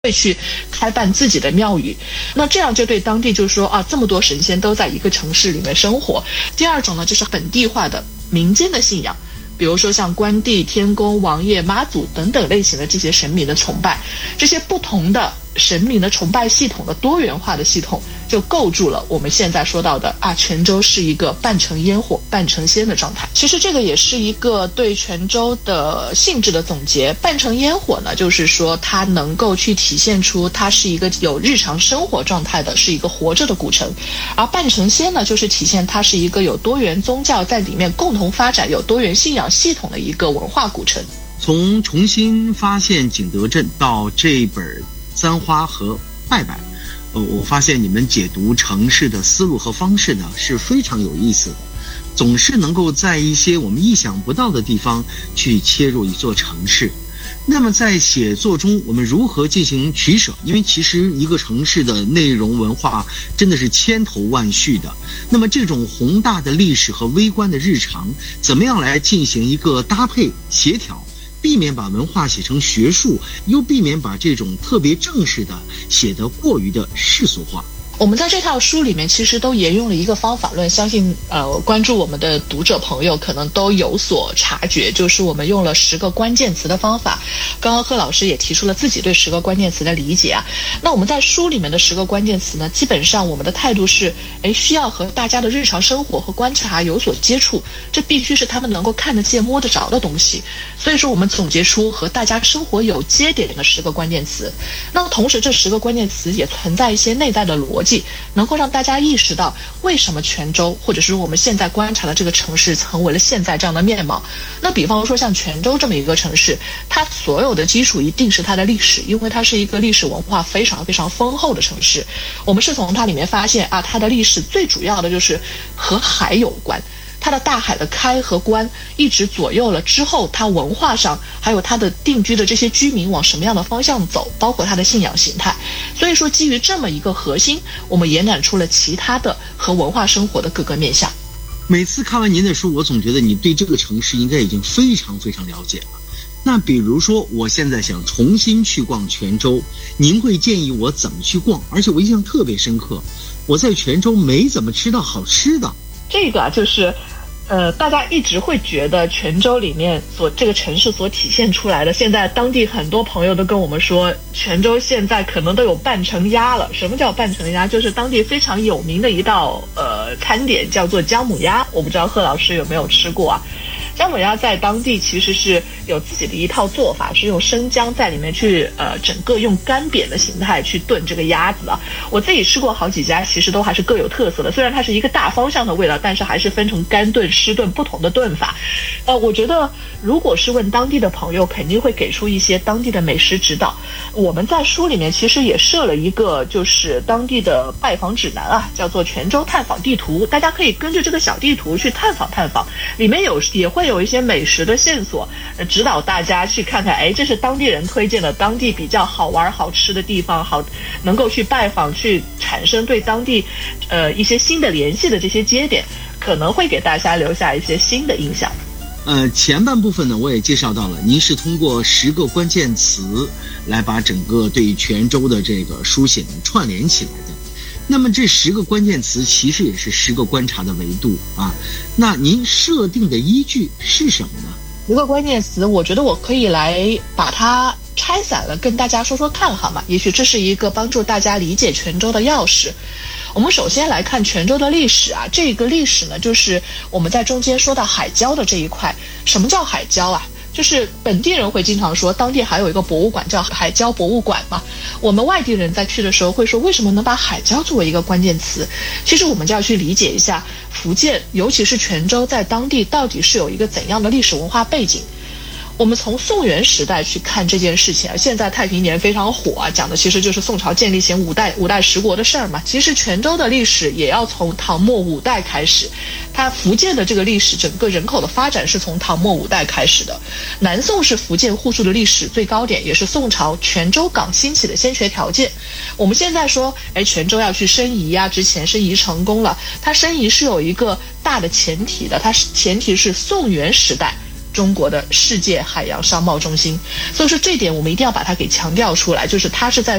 会去开办自己的庙宇，那这样就对当地就是说啊，这么多神仙都在一个城市里面生活。第二种呢，就是本地化的民间的信仰，比如说像关帝、天公、王爷、妈祖等等类型的这些神明的崇拜，这些不同的神明的崇拜系统的多元化的系统，就构筑了我们现在说到的啊，泉州是一个半成烟火半成仙的状态。其实这个也是一个对泉州的性质的总结。半成烟火呢，就是说它能够去体现出它是一个有日常生活状态的，是一个活着的古城；而半成仙呢，就是体现它是一个有多元宗教在里面共同发展、有多元信仰系统的一个文化古城。 从重新发现景德镇到这本簪花和拜拜，我发现你们解读城市的思路和方式呢是非常有意思的，总是能够在一些我们意想不到的地方去切入一座城市。那么在写作中我们如何进行取舍？因为其实一个城市的内容文化真的是千头万绪的，那么这种宏大的历史和微观的日常怎么样来进行一个搭配协调，避免把文化写成学术，又避免把这种特别正式的写得过于的世俗化。 我们在这套书里面其实都沿用了一个方法论，相信关注我们的读者朋友可能都有所察觉，就是我们用了10个关键词的方法。刚刚贺老师也提出了自己对10个关键词的理解啊。那我们在书里面的10个关键词呢，基本上我们的态度是需要和大家的日常生活和观察有所接触，这必须是他们能够看得见摸得着的东西。所以说我们总结出和大家生活有接点的10个关键词。那么同时这10个关键词也存在一些内在的逻辑，能够让大家意识到为什么泉州或者是我们现在观察的这个城市成为了现在这样的面貌。那比方说像泉州这么一个城市，它所有的基础一定是它的历史，因为它是一个历史文化非常非常丰厚的城市。我们是从它里面发现啊，它的历史最主要的就是和海有关，它的大海的开和关一直左右了之后，它文化上还有它的定居的这些居民往什么样的方向走，包括它的信仰形态。所以说基于这么一个核心，我们延展出了其他的和文化生活的各个面向。 每次看完您的书，我总觉得你对这个城市应该已经非常非常了解了。那比如说我现在想重新去逛泉州，您会建议我怎么去逛？而且我印象特别深刻，我在泉州没怎么吃到好吃的。 这个就是大家一直会觉得泉州里面这个城市所体现出来的，现在当地很多朋友都跟我们说，泉州现在可能都有半成鸭了。什么叫半成鸭？就是当地非常有名的一道餐点叫做姜母鸭，我不知道贺老师有没有吃过啊？姜母鸭在当地其实是有自己的一套做法，是用生姜在里面去整个用干煸的形态去炖这个鸭子啊。我自己吃过好几家，其实都还是各有特色的，虽然它是一个大方向的味道，但是还是分成干炖、湿炖不同的炖法。我觉得如果是问当地的朋友，肯定会给出一些当地的美食指导。我们在书里面其实也设了一个就是当地的拜访指南啊，叫做泉州探访地图，大家可以根据这个小地图去探访，里面也会有一些美食的线索，指导大家去看看，这是当地人推荐的当地比较好玩好吃的地方，好能够去拜访，去产生对当地一些新的联系的这些节点，可能会给大家留下一些新的印象。 前半部分呢，我也介绍到了，您是通过10个关键词来把整个对泉州的这个书写串联起来的。那么这10个关键词其实也是10个观察的维度啊。那您设定的依据是什么呢 ？10个关键词，我觉得我可以来把它拆散了，跟大家说说看好吗？也许这是一个帮助大家理解泉州的钥匙。我们首先来看泉州的历史啊，这个历史呢，就是我们在中间说到海礁的这一块。什么叫海礁啊？就是本地人会经常说，当地还有一个博物馆叫海礁博物馆嘛。我们外地人在去的时候会说，为什么能把海礁作为一个关键词？其实我们就要去理解一下福建，尤其是泉州在当地到底是有一个怎样的历史文化背景。我们从宋元时代去看这件事情啊，现在太平年非常火啊，讲的其实就是宋朝建立前五代十国的事儿嘛。其实泉州的历史也要从唐末5代开始，它福建的这个历史整个人口的发展是从唐末5代开始的。南宋是福建户数的历史最高点，也是宋朝泉州港兴起的先决条件。我们现在说泉州要去申遗啊，之前申遗成功了，它申遗是有一个大的前提的，它前提是宋元时代中国的世界海洋商贸中心。所以说这点我们一定要把它给强调出来，就是它是在